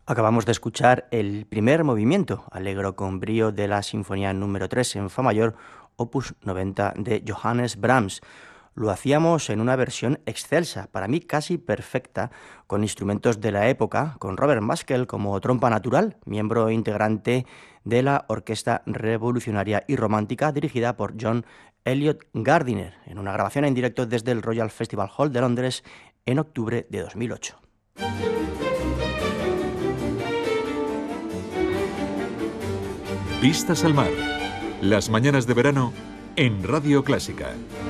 Acabamos de escuchar el primer movimiento, Allegro con brío, de la Sinfonía número 3 en fa mayor, opus 90 de Johannes Brahms. Lo hacíamos en una versión excelsa, para mí casi perfecta, con instrumentos de la época, con Robert Maskell como trompa natural, miembro integrante de la Orquesta Revolucionaria y Romántica dirigida por John Elliott Gardiner, en una grabación en directo desde el Royal Festival Hall de Londres en octubre de 2008. Vistas al mar. Las mañanas de verano en Radio Clásica.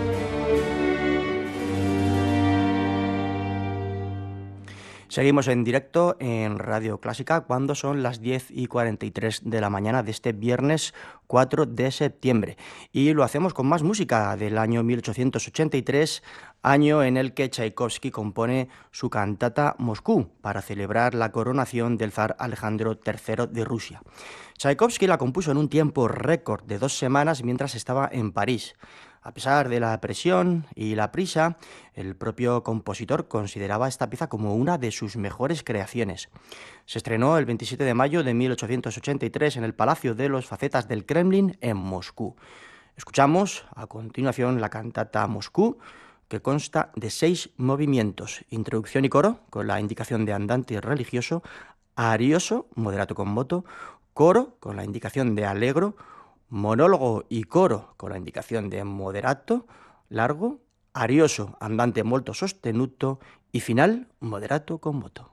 Seguimos en directo en Radio Clásica cuando son las 10:43 de la mañana de este viernes 4 de septiembre. Y lo hacemos con más música del año 1883, año en el que Tchaikovsky compone su cantata Moscú para celebrar la coronación del zar Alejandro III de Rusia. Tchaikovsky la compuso en un tiempo récord de 2 semanas mientras estaba en París. A pesar de la presión y la prisa, el propio compositor consideraba esta pieza como una de sus mejores creaciones. Se estrenó el 27 de mayo de 1883 en el Palacio de los Facetas del Kremlin en Moscú. Escuchamos a continuación la cantata Moscú, que consta de 6 movimientos: introducción y coro, con la indicación de andante religioso; arioso, moderato con moto; coro, con la indicación de allegro; monólogo y coro, con la indicación de moderato, largo; arioso, andante molto sostenuto; y final, moderato con moto.